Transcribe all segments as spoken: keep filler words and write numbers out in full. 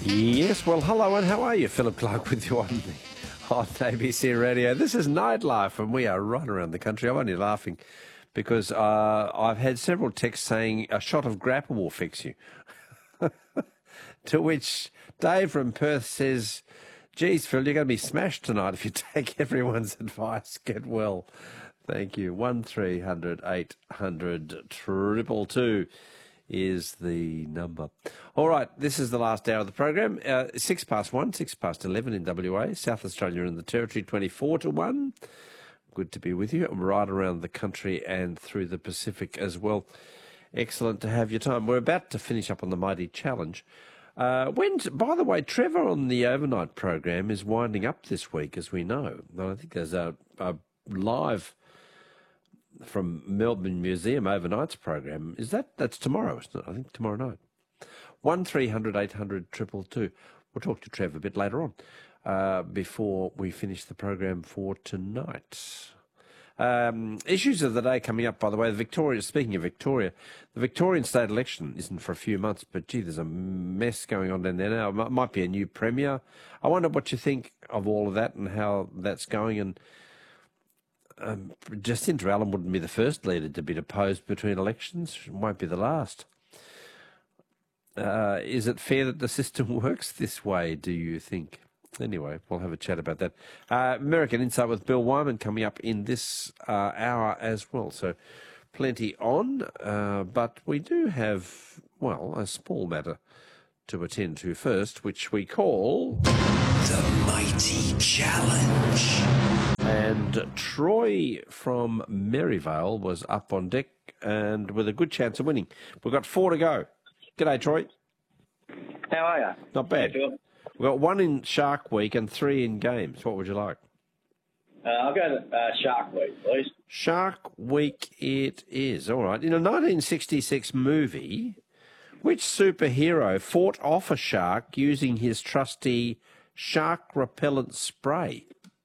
Yes, well, hello and how are you? Philip Clark with you on, the, on A B C Radio. This is Nightlife and we are right around the country. I'm only laughing because uh, I've had several texts saying a shot of grappa will fix you. To which Dave from Perth says, geez, Phil, you're going to be smashed tonight if you take everyone's advice. Get well. Thank you. one three hundred eight hundred two two two is the number. All right, this is the last hour of the program. Uh, six past one, six past eleven in W A, South Australia and the Territory, twenty-four to one. Good to be with you. I'm right around the country and through the Pacific as well. Excellent to have your time. We're about to finish up on the Mighty Challenge. Uh, when, by the way, Trevor on the overnight program is winding up this week, as we know. And I think there's a, a live from Melbourne Museum overnights program. Is that that's tomorrow, isn't it? I think tomorrow night. One three hundred eight hundred triple two. We'll talk to Trevor a bit later on, uh, before we finish the program for tonight. Um, issues of the day coming up, by the way. The Victoria. Speaking of Victoria, the Victorian state election isn't for a few months, but gee, there's a mess going on down there now. It might be a new premier. I wonder what you think of all of that and how that's going. And um, Jacinta Allen wouldn't be the first leader to be deposed between elections. It won't be the last. Uh, is it fair that the system works this way, do you think? Anyway, we'll have a chat about that. Uh, American Insight with Bill Wyman coming up in this uh, hour as well. So plenty on, uh, but we do have, well, a small matter to attend to first, which we call The Mighty Challenge. And Troy from Maryvale was up on deck and with a good chance of winning. We've got four to go. G'day, Troy. How are you? Not bad. Hey, Phil. We've got one in Shark Week and three in games. What would you like? Uh, I'll go to uh, Shark Week, please. Shark Week it is. All right. In a nineteen sixty-six movie, which superhero fought off a shark using his trusty shark repellent spray?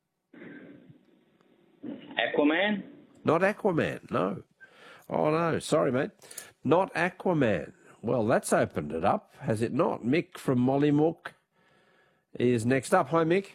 Aquaman? Not Aquaman, no. Oh, no. Sorry, mate. Not Aquaman. Well, that's opened it up, has it not? Mick from Mollymook is next up. Hi, Mick.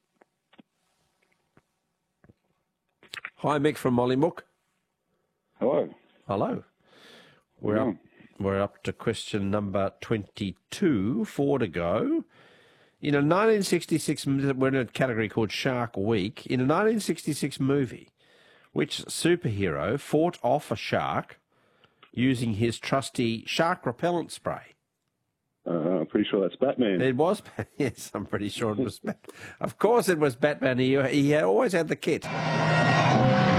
Hi, Mick from Mollymook. Hello. Hello. We're up, we're up to question number twenty-two, four to go. In a nineteen sixty-six, we're in a category called Shark Week. In a nineteen sixty-six movie, which superhero fought off a shark using his trusty shark repellent spray? Uh, I'm pretty sure that's Batman. It was, yes, I'm pretty sure it was Batman. Of course it was Batman. He, he had always had the kit.